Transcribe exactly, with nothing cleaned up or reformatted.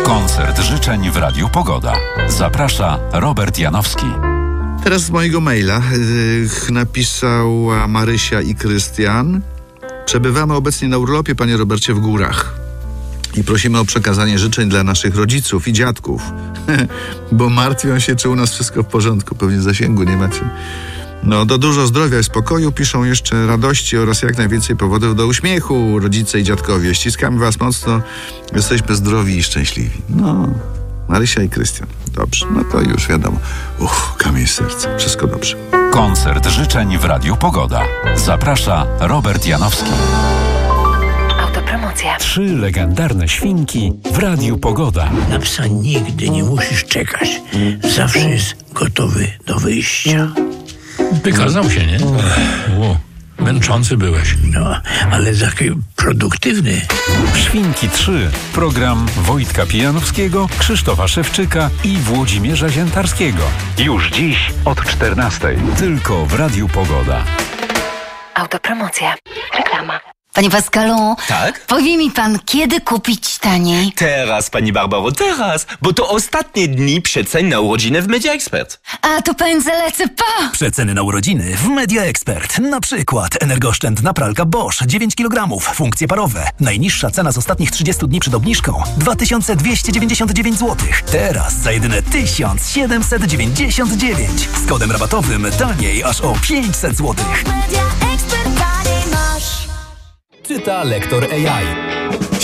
Koncert życzeń w Radiu Pogoda. Zaprasza Robert Janowski. Teraz z mojego maila yy, napisała Marysia i Krystian. Przebywamy obecnie na urlopie, panie Robercie, w górach. I prosimy o przekazanie życzeń dla naszych rodziców i dziadków. Bo martwią się, czy u nas wszystko w porządku. Pewnie zasięgu nie macie. No, do dużo zdrowia i spokoju. Piszą jeszcze radości oraz jak najwięcej powodów do uśmiechu, rodzice i dziadkowie. Ściskamy was mocno. Jesteśmy zdrowi i szczęśliwi. No, Marysia i Krystian. Dobrze, no to już wiadomo. Uff, kamień z serca. Wszystko dobrze. Koncert życzeń w Radiu Pogoda. Zaprasza Robert Janowski. Autopromocja. Trzy legendarne świnki w Radiu Pogoda. Na psa nigdy nie musisz czekać. Zawsze jest gotowy do wyjścia. Wykazał się, nie? Ło, męczący byłeś. No, ale taki produktywny. Świnki trzy. Program Wojtka Pijanowskiego, Krzysztofa Szewczyka i Włodzimierza Ziętarskiego. Już dziś od czternastej. Tylko w Radiu Pogoda. Autopromocja. Reklama. Panie Pascalu, Tak? powie mi pan, kiedy kupić taniej? Teraz, pani Barbaro, teraz, bo to ostatnie dni przecen na urodziny w Media Expert. A to pędzę lecę pa! Przeceny na urodziny w Media Expert. Na przykład energooszczędna pralka Bosch dziewięć kilogramów, funkcje parowe. Najniższa cena z ostatnich trzydziestu dni przed obniżką dwa tysiące dwieście dziewięćdziesiąt dziewięć złotych. Teraz za jedyne tysiąc siedemset dziewięćdziesiąt dziewięć. Z kodem rabatowym taniej aż o pięćset złotych. Media Expert taniej masz. Czyta lektor A I.